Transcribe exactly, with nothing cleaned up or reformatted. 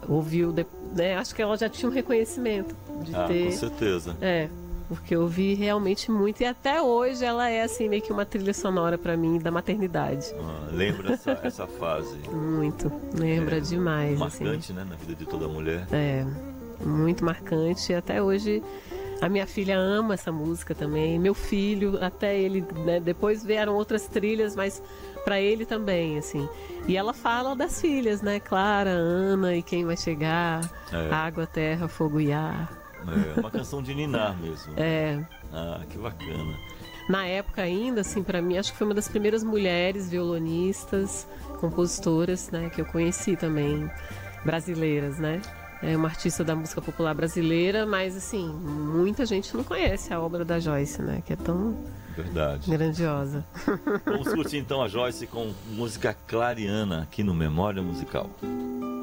ouviu, né? Acho que ela já tinha um reconhecimento de ah, ter... com certeza. É, porque eu ouvi realmente muito, e até hoje ela é assim meio que uma trilha sonora pra mim da maternidade. Ah, lembra essa, essa fase? Muito, lembra É, demais. marcante, assim. né, na vida de toda mulher. É, muito marcante, e até hoje a minha filha ama essa música também, meu filho, até ele, né, depois vieram outras trilhas, mas pra ele também, assim. E ela fala das filhas, né, Clara, Ana e quem vai chegar, É. Água, Terra, Fogo e Ar. É uma canção de ninar mesmo. É. Ah, que bacana. Na época ainda, assim, pra mim, acho que foi uma das primeiras mulheres violonistas, compositoras, né, que eu conheci também, brasileiras, né. É uma artista da música popular brasileira, mas, assim, muita gente não conhece a obra da Joyce, né, que é tão Verdade. grandiosa. Vamos curtir então a Joyce com música Clariana aqui no Memória Musical.